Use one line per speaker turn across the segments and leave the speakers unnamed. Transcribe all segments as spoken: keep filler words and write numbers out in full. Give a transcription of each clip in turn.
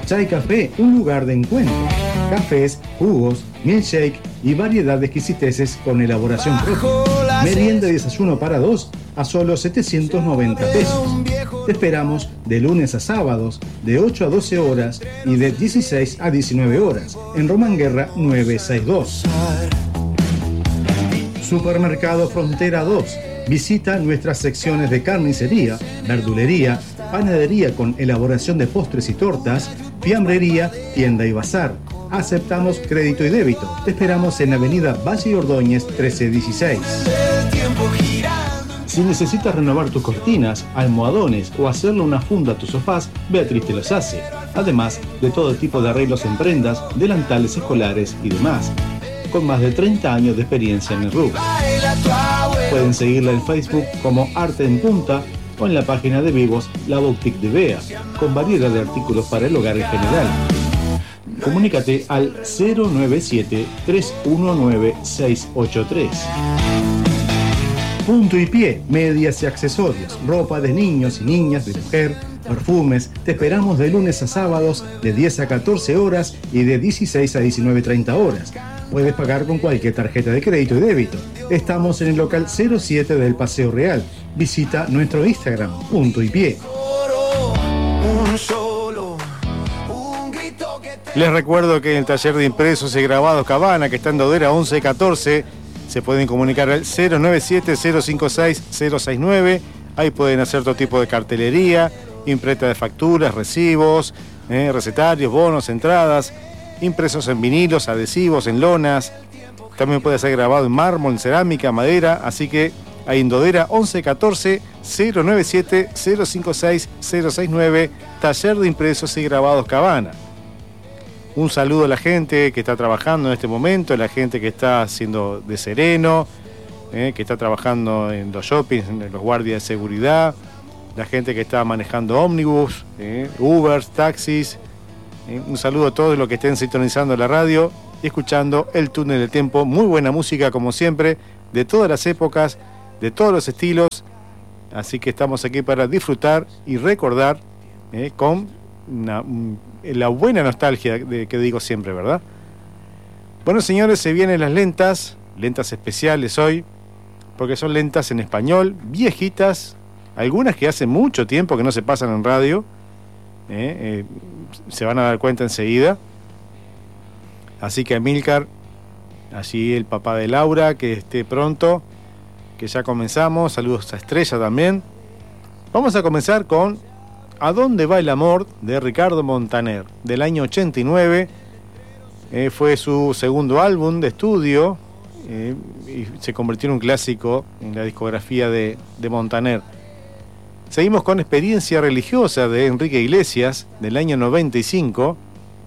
Chai Café, un lugar de encuentro. Cafés, jugos, milkshake y variedad de exquisiteces con elaboración propia. Merienda y desayuno para dos a solo setecientos noventa pesos. Te esperamos de lunes a sábados, de ocho a doce horas y de dieciséis a diecinueve horas, en Román Guerra novecientos sesenta y dos. Supermercado Frontera dos. Visita nuestras secciones de carnicería, verdulería, panadería con elaboración de postres y tortas, fiambrería, tienda y bazar. Aceptamos crédito y débito. Te esperamos en Avenida Valle Ordóñez trece dieciséis. Si necesitas renovar tus cortinas, almohadones o hacerle una funda a tus sofás, Beatriz te los hace. Además de todo tipo de arreglos en prendas, delantales escolares y demás. Con más de treinta años de experiencia en el rubro. Pueden seguirla en Facebook como Arte en Punta o en la página de Vivos La Boutique de Bea, con variedad de artículos para el hogar en general. Comunícate al cero nueve siete, tres uno nueve, seis ocho tres. Punto y Pie, medias y accesorios, ropa de niños y niñas, de mujer, perfumes. Te esperamos de lunes a sábados de diez a catorce horas y de dieciséis a diecinueve treinta horas. Puedes pagar con cualquier tarjeta de crédito y débito. Estamos en el local cero siete del Paseo Real. Visita nuestro Instagram, Punto y Pie.
Les recuerdo que en el taller de impresos y grabados Cabana, que está en Dodera once catorce, se pueden comunicar al cero nueve siete, cero cinco seis, cero seis nueve. Ahí pueden hacer todo tipo de cartelería, imprenta de facturas, recibos, eh, recetarios, bonos, entradas, impresos en vinilos, adhesivos, en lonas. También puede ser grabado en mármol, en cerámica, madera. Así que ahí en Dodera once catorce, cero nueve siete, cero cinco seis, cero seis nueve, taller de impresos y grabados Cabana. Un saludo a la gente que está trabajando en este momento, la gente que está haciendo de sereno, eh, que está trabajando en los shoppings, en los guardias de seguridad, la gente que está manejando ómnibus, eh, Ubers, taxis. Eh, un saludo a todos los que estén sintonizando la radio y escuchando El Túnel del Tiempo. Muy buena música, como siempre, de todas las épocas, de todos los estilos. Así que estamos aquí para disfrutar y recordar eh, con una, la buena nostalgia de, que digo siempre, ¿verdad? Bueno, señores, se vienen las lentas, lentas especiales hoy, porque son lentas en español, viejitas, algunas que hace mucho tiempo que no se pasan en radio, eh, eh, se van a dar cuenta enseguida. Así que Amílcar, allí el papá de Laura, que esté pronto, que ya comenzamos. Saludos a Estrella también. Vamos a comenzar con ¿A dónde va el amor?, de Ricardo Montaner, del año ochenta y nueve. Eh, fue su segundo álbum de estudio eh, y se convirtió en un clásico en la discografía de, de Montaner. Seguimos con Experiencia Religiosa, de Enrique Iglesias, del año noventa y cinco.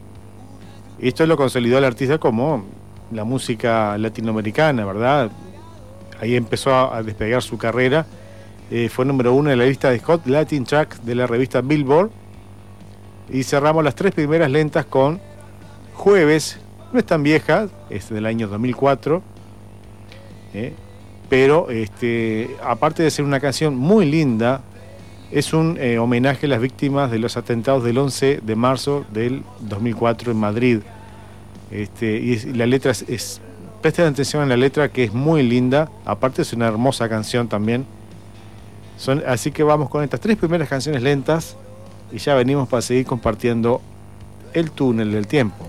Esto lo consolidó al artista como la música latinoamericana, ¿verdad? Ahí empezó a despegar su carrera. Eh, fue número uno en la lista de Hot Latin Tracks de la revista Billboard. Y cerramos las tres primeras lentas con Jueves. No es tan vieja, es del año dos mil cuatro. Eh, pero este, aparte de ser una canción muy linda, es un eh, homenaje a las víctimas de los atentados del once de marzo del dos mil cuatro en Madrid. Este, y, es, y la letra es, es... Presten atención a la letra, que es muy linda. Aparte es una hermosa canción también. Son, así que vamos con estas tres primeras canciones lentas y ya venimos para seguir compartiendo El Túnel del Tiempo.